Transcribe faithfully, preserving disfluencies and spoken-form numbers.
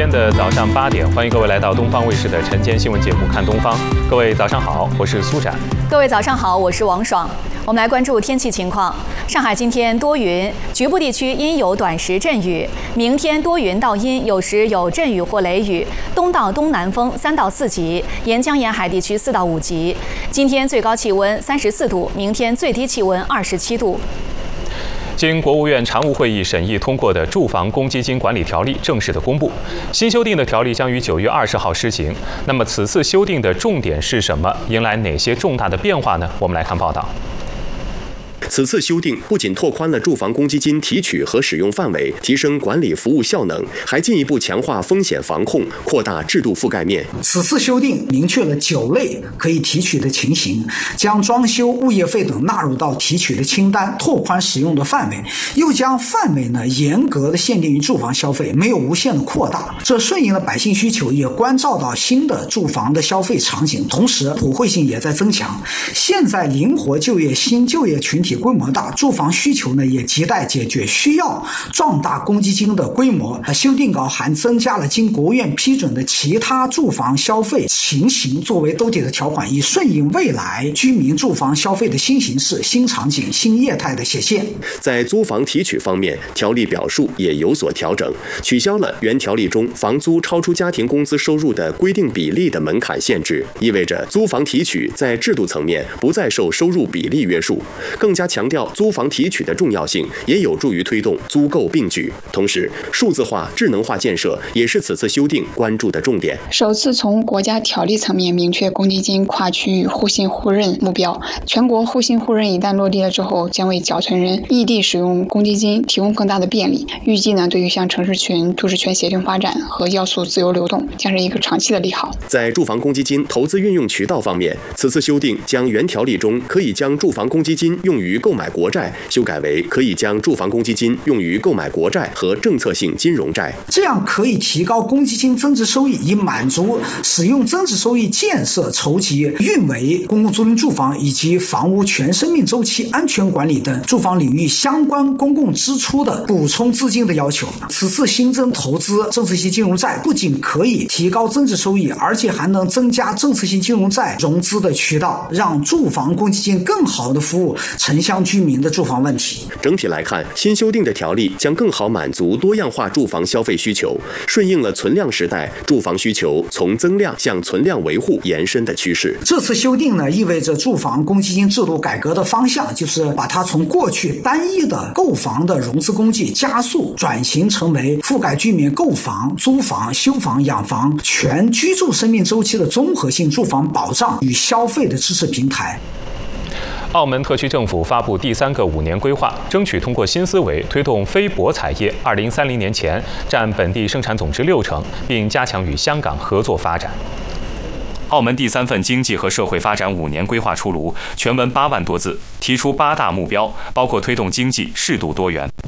间的早上八点，欢迎各位来到东方卫视的晨间新闻节目《看东方》。各位早上好，我是苏展。 各位早上好，我是王爽。我们来关注天气情况。上海今天多云，局部地区阴有短时阵雨。明天多云到阴，有时有阵雨或雷雨，东到东南风三到四级，沿江沿海地区四到五级。今天最高气温三十四度，明天最低气温二十七度。 经国务院常务会议审议通过的《住房公积金管理条例》正式的公布，新修订的条例将于九月二十号施行。那么此次修订的重点是什么？迎来哪些重大的变化呢？我们来看报道。 此次修订不仅拓宽了住房公积金提取和使用范围，提升管理服务效能，还进一步强化风险防控，扩大制度覆盖面。 此次修订明确了九类可以提取的情形，将装修、物业费等纳入到提取的清单，拓宽使用的范围，又将范围呢严格的限定于住房消费，没有无限的扩大。这顺应了百姓需求，也关照到新的住房的消费场景，同时普惠性也在增强。现在灵活就业、新就业群体规模大，住房需求呢也亟待解决，需要壮大公积金的规模。修订稿还增加了经国务院批准的其他住房消费情形作为兜底的条款，以顺应未来居民住房消费的新形势、新场景、新业态的显现。 在租房提取方面，条例表述也有所调整，取消了原条例中房租超出家庭工资收入的规定比例的门槛限制，意味着租房提取在制度层面不再受收入比例约束，更加强调租房提取的重要性，也有助于推动租购并举。同时，数字化、智能化建设也是此次修订关注的重点。 首次从国家条例层面明确公积金跨区域互信互认目标，全国互信互认一旦落地了之后，将为缴存人异地使用公积金提供更大的便利。预计呢，对于像城市群、都市圈协同发展和要素自由流动，将是一个长期的利好。 在住房公积金投资运用渠道方面，此次修订将原条例中可以将住房公积金用于购买国债修改为可以将住房公积金用于购买国债和政策性金融债， 这样可以提高公积金增值收益，以满足使用增值收益建设、筹集、运维公共租赁住房以及房屋全生命周期安全管理等住房领域相关公共支出的补充资金的要求。此次新增投资政策性金融债不仅可以提高增值收益，而且还能增加政策性金融债融资的渠道，让住房公积金更好地服务城乡居民的住房问题。 整体来看，新修订的条例将更好满足多样化住房消费需求，顺应了存量时代住房需求从增量向存量维护延伸的趋势。 这次修订呢，意味着住房公积金制度改革的方向就是把它从过去单一的购房的融资工具，加速转型成为覆盖居民购房、租房、修房、养房全居住生命周期的综合性住房保障与消费的支持平台。 澳门特区政府发布第三个五年规划，争取通过新思维推动非博彩业二零三零年前占本地生产总值六成，并加强与香港合作发展。澳门第三份经济和社会发展五年规划出炉，全文八万多字，提出八大目标，包括推动经济适度多元、